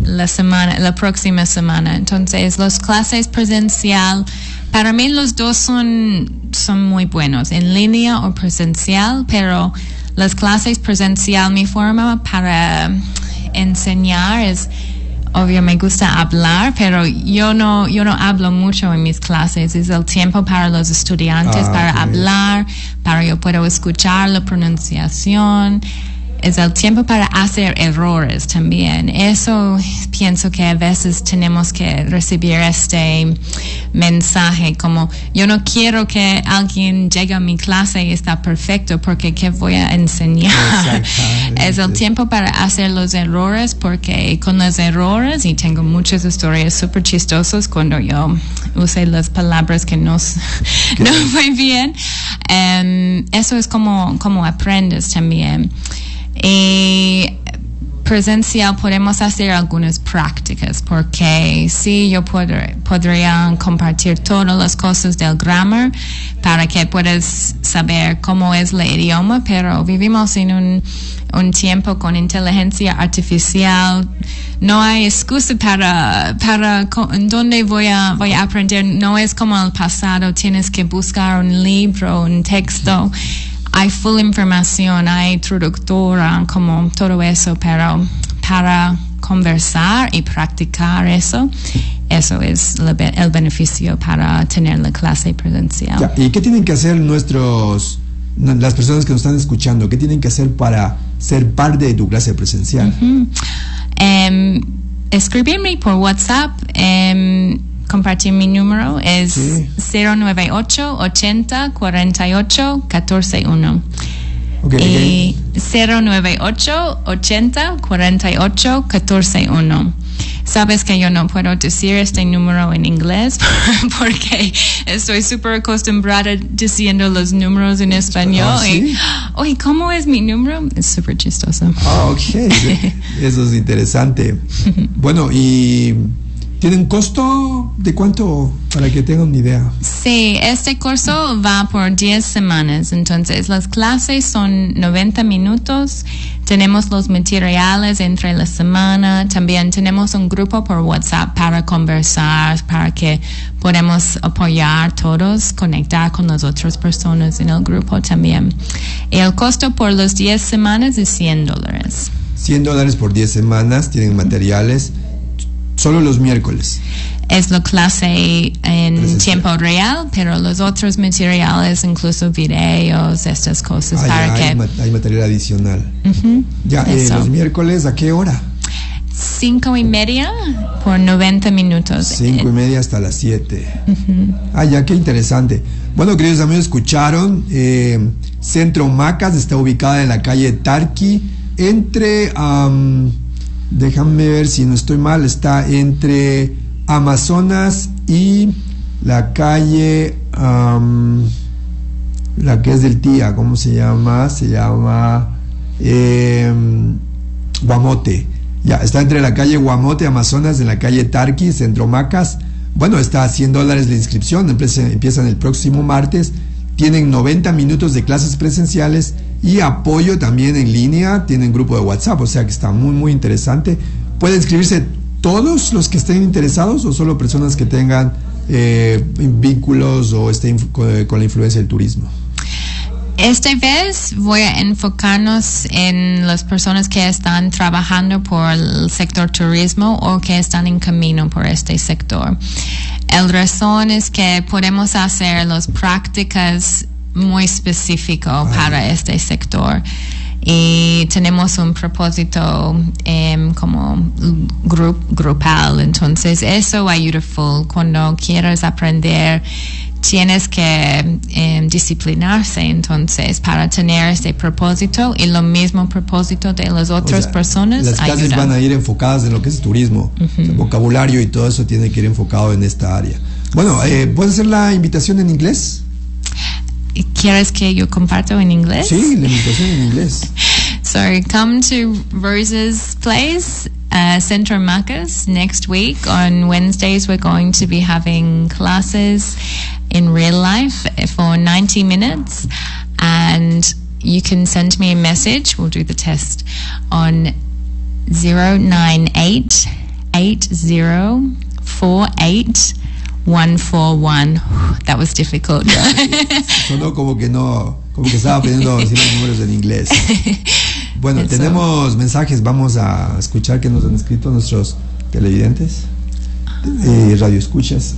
la próxima semana. Entonces, las clases presencial, para mí los dos son muy buenos, en línea o presencial, pero las clases presencial, mi forma para enseñar es, obvio me gusta hablar, pero yo no hablo mucho en mis clases. Es el tiempo para los estudiantes para hablar, para yo puedo escuchar la pronunciación. Es el tiempo para hacer errores también. Eso pienso que a veces tenemos que recibir este mensaje como yo no quiero que alguien llegue a mi clase y está perfecto porque ¿qué voy a enseñar? Es el tiempo para hacer los errores porque con los errores, y tengo muchas historias súper chistosas cuando yo usé las palabras que no fue bien, eso es como aprendes también. Y presencial podemos hacer algunas prácticas porque sí, yo podría compartir todas las cosas del grammar para que puedas saber cómo es el idioma, pero vivimos en un tiempo con inteligencia artificial. No hay excusa para dónde voy a aprender. No es como el pasado, tienes que buscar un libro, un texto. Hay full información, hay traductora, como todo eso, pero para conversar y practicar eso es el beneficio para tener la clase presencial. Ya, ¿y qué tienen que hacer las personas que nos están escuchando? ¿Qué tienen que hacer para ser parte de tu clase presencial? Escribirme por WhatsApp. Compartir mi número es 098 80 48 141. Y 098 80 48 141. Sabes que yo no puedo decir este número en inglés porque estoy súper acostumbrada diciendo los números en español. ¿Sí? Y ¿cómo es mi número? Es súper chistoso. Ok, eso es interesante. Bueno, y ¿tiene un costo de cuánto para que tengan una idea? Sí, este curso va por 10 semanas. Entonces, las clases son 90 minutos. Tenemos los materiales entre la semana. También tenemos un grupo por WhatsApp para conversar, para que podamos apoyar todos, conectar con las otras personas en el grupo también. Y el costo por las 10 semanas es $100. $100 por 10 semanas. Tienen materiales. Solo los miércoles. Es la clase en tiempo real, pero los otros materiales, incluso videos, estas cosas, hay material adicional. Ya, los miércoles, ¿a qué hora? 5:30 por 90 minutos. 5:30 hasta las 7. Ya, qué interesante. Bueno, queridos amigos, escucharon. Centro Macas está ubicada en la calle Tarqui, entre... déjame ver si no estoy mal, está entre Amazonas y la calle, la que es del Tía, ¿cómo se llama? Se llama Guamote. Ya, está entre la calle Guamote, Amazonas, en la calle Tarqui, Centro Macas. Bueno, está a $100 la inscripción, empiezan el próximo martes. Tienen 90 minutos de clases presenciales y apoyo también en línea. Tienen grupo de WhatsApp, o sea que está muy, muy interesante. ¿Pueden inscribirse todos los que estén interesados o solo personas que tengan vínculos o estén con la influencia del turismo? Esta vez voy a enfocarnos en las personas que están trabajando por el sector turismo o que están en camino por este sector. La razón es que podemos hacer las prácticas muy específicas para este sector y tenemos un propósito como grupal. Entonces eso ayuda full. Cuando quieres aprender tienes que disciplinarse entonces para tener este propósito y lo mismo propósito de las otras personas. Las clases ayuda. Van a ir enfocadas en lo que es turismo, el vocabulario y todo eso tiene que ir enfocado en esta área. Bueno, ¿puedes hacer la invitación en inglés? ¿Quieres que yo comparto en inglés? Sí, la invitación en inglés. So come to Rose's place, Centro Macas, next week. On Wednesdays we're going to be having classes in real life for 90 minutes, and you can send me a message. We'll do the test on 098 8048141. That was difficult. Sonó como que estaba pidiendo decir los números en inglés. Bueno, tenemos mensajes, vamos a escuchar qué nos han escrito nuestros televidentes, radio escuchas.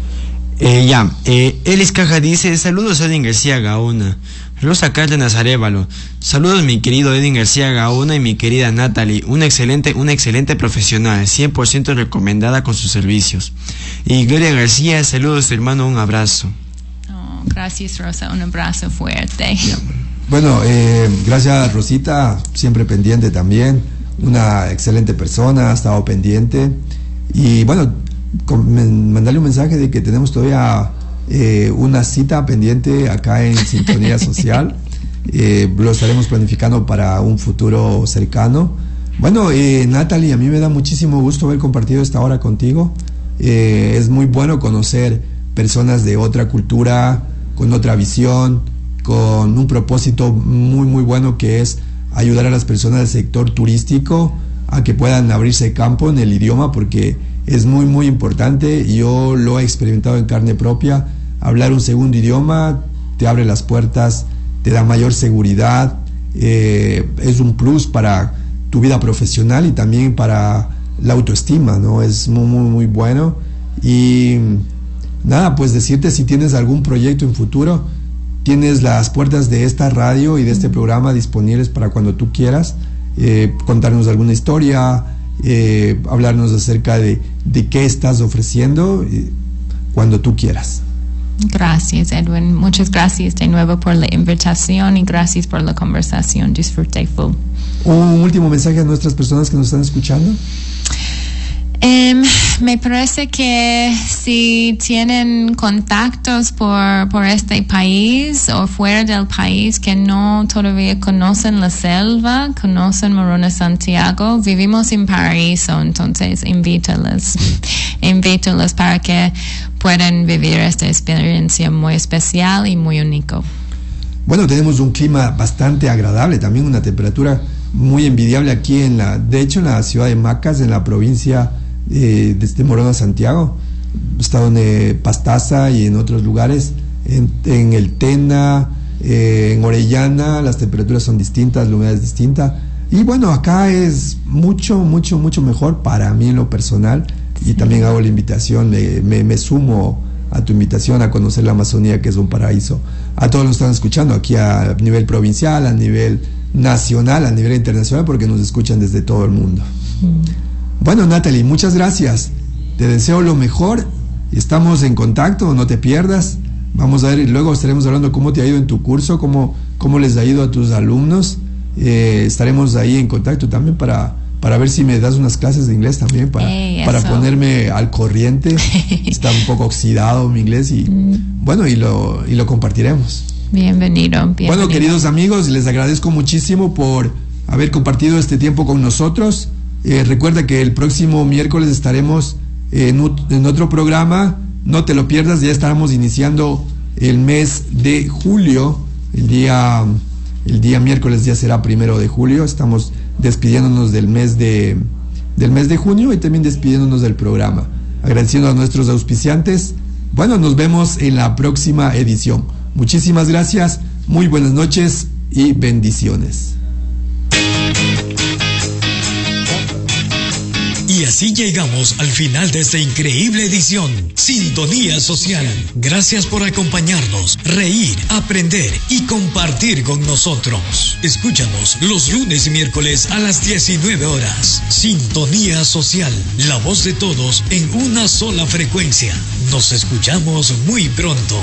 Elis Caja dice: saludos Edwin García Gaona. Rosa Cárdenas Arévalo: saludos mi querido Edwin García Gaona y mi querida Natalie, una excelente profesional, 100% recomendada con sus servicios. Y Gloria García: saludos hermano, un abrazo. Oh, gracias Rosa, un abrazo fuerte. Bueno, gracias Rosita, siempre pendiente también, una excelente persona, ha estado pendiente. Y bueno, mandarle un mensaje de que tenemos todavía una cita pendiente acá en Sintonía Social. Lo estaremos planificando para un futuro cercano. Bueno, Natalie, a mí me da muchísimo gusto haber compartido esta hora contigo. Es muy bueno conocer personas de otra cultura, con otra visión, con un propósito muy muy bueno, que es ayudar a las personas del sector turístico a que puedan abrirse campo en el idioma, porque es muy muy importante. Yo lo he experimentado en carne propia. Hablar un segundo idioma te abre las puertas, te da mayor seguridad, es un plus para tu vida profesional y también para la autoestima, ¿no? Es muy muy muy bueno. Y nada, pues decirte, si tienes algún proyecto en futuro, tienes las puertas de esta radio y de este programa disponibles para cuando tú quieras, contarnos alguna historia, hablarnos acerca de qué estás ofreciendo, cuando tú quieras. Gracias Edwin, muchas gracias de nuevo por la invitación y gracias por la conversación, disfruté full. Un último mensaje a nuestras personas que nos están escuchando. Me parece que si tienen contactos por este país o fuera del país que no todavía conocen la selva, conocen Morona Santiago, vivimos en Paraíso, entonces invítalos para que puedan vivir esta experiencia muy especial y muy único. Bueno, tenemos un clima bastante agradable, también una temperatura muy envidiable aquí en la ciudad de Macas, en la provincia desde Morona Santiago. He estado en Pastaza y en otros lugares, en el Tena, en Orellana, las temperaturas son distintas, la humedad es distinta. Y bueno, acá es mucho, mucho, mucho mejor para mí en lo personal. Y también hago la invitación, me sumo a tu invitación a conocer la Amazonía, que es un paraíso. A todos los que están escuchando aquí a nivel provincial, a nivel nacional, a nivel internacional, porque nos escuchan desde todo el mundo. Bueno, Natalie, muchas gracias. Te deseo lo mejor. Estamos en contacto, no te pierdas. Vamos a ver, y luego estaremos hablando cómo te ha ido en tu curso, cómo les ha ido a tus alumnos. Estaremos ahí en contacto también para ver si me das unas clases de inglés también, para ponerme al corriente. Está un poco oxidado mi inglés y bueno, y lo compartiremos. Bienvenido. Bueno, queridos amigos, les agradezco muchísimo por haber compartido este tiempo con nosotros. Recuerda que el próximo miércoles estaremos en otro programa. No te lo pierdas, ya estaremos iniciando el mes de julio. El día miércoles ya será 1 de julio. Estamos despidiéndonos del mes de junio y también despidiéndonos del programa. Agradeciendo a nuestros auspiciantes. Bueno, nos vemos en la próxima edición. Muchísimas gracias, muy buenas noches y bendiciones. Y así llegamos al final de esta increíble edición, Sintonía Social. Gracias por acompañarnos, reír, aprender y compartir con nosotros. Escúchanos los lunes y miércoles a las 19 horas. Sintonía Social, la voz de todos en una sola frecuencia. Nos escuchamos muy pronto.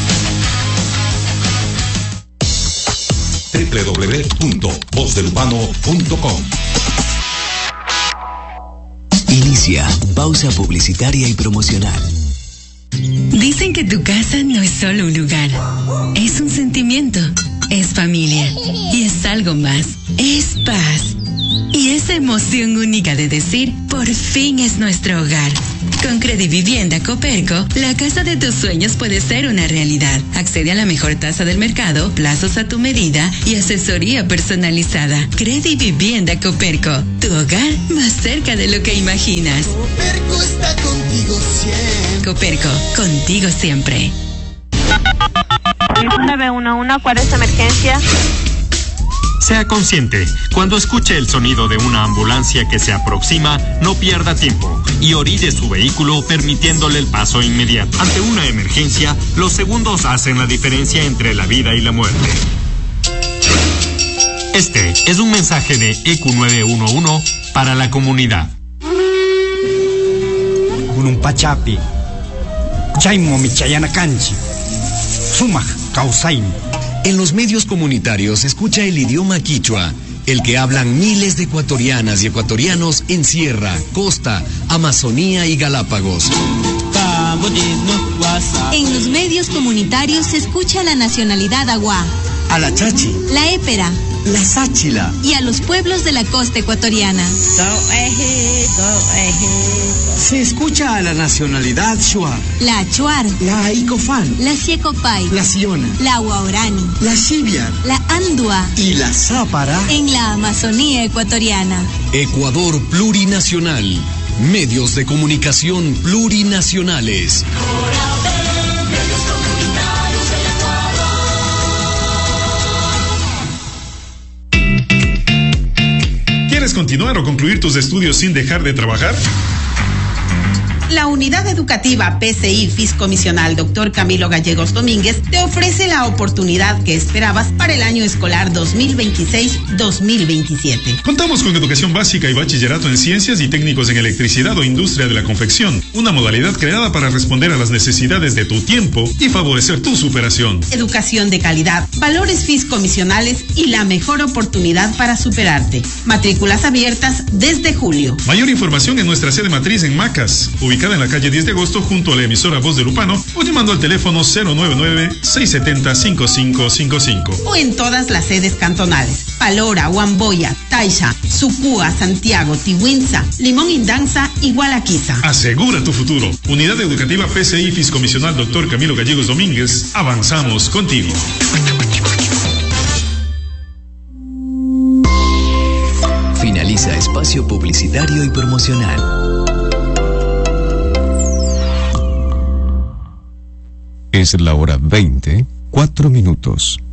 www.vozdelurbano.com. Inicia pausa publicitaria y promocional. Dicen que tu casa no es solo un lugar, es un sentimiento, es familia y es algo más, es paz. Y esa emoción única de decir, por fin es nuestro hogar. Con Credivivienda Coperco, la casa de tus sueños puede ser una realidad. Accede a la mejor tasa del mercado, plazos a tu medida y asesoría personalizada. Credivivienda Coperco, tu hogar más cerca de lo que imaginas. Coperco está contigo siempre. Coperco, contigo siempre. 911, ¿cuál es la emergencia? Sea consciente, cuando escuche el sonido de una ambulancia que se aproxima, no pierda tiempo y orille su vehículo permitiéndole el paso inmediato. Ante una emergencia, los segundos hacen la diferencia entre la vida y la muerte. Este es un mensaje de EQ 911 para la comunidad. Gunung Pachapi, Chaimo Michayana Kanchi, Sumaj Kausain. En los medios comunitarios se escucha el idioma quichua, el que hablan miles de ecuatorianas y ecuatorianos en Sierra, Costa, Amazonía y Galápagos. En los medios comunitarios se escucha la nacionalidad aguá, A la Chachi, la épera la Sáchila y a los pueblos de la costa ecuatoriana. Se escucha a la nacionalidad Shuar, La Achuar, la Icofán, la Siecopay, la Siona, la Huaorani, la Xiviar la Andua y la Zápara en la Amazonía ecuatoriana. Ecuador Plurinacional. Medios de comunicación plurinacionales. ¿Quieres continuar o concluir tus estudios sin dejar de trabajar? La Unidad Educativa PCI Fiscomisional Dr. Camilo Gallegos Domínguez te ofrece la oportunidad que esperabas para el año escolar 2026-2027. Contamos con educación básica y bachillerato en ciencias y técnicos en electricidad o industria de la confección, una modalidad creada para responder a las necesidades de tu tiempo y favorecer tu superación. Educación de calidad, valores fiscomisionales y la mejor oportunidad para superarte. Matrículas abiertas desde julio. Mayor información en nuestra sede matriz en Macas, ubicada en la calle 10 de agosto junto a la emisora Voz de Lupano, o llamando al teléfono 099-670-5555. O en todas las sedes cantonales: Palora, Huamboya, Taisha, Sucúa, Santiago, Tihuinza, Limón Indanza y Gualaquiza. Asegura tu futuro. Unidad Educativa PCI Fiscomisional Dr. Camilo Gallegos Domínguez. Avanzamos contigo. Finaliza espacio publicitario y promocional. Es la hora 20, 4 minutos.